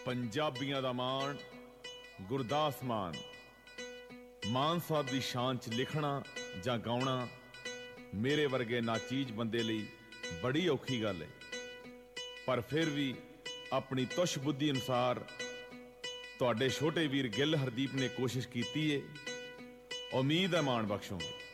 पंजाबियां दा मान गुरदास मान साहब दी शान च लिखना जां गाउणा मेरे वर्गे नाचीज बंदे लई बड़ी औखी गल है। पर फिर भी अपनी तुश बुद्धि अनुसार तुहाडे छोटे वीर गिल हरदीप ने कोशिश की है। उम्मीद है मान बख्शोगे।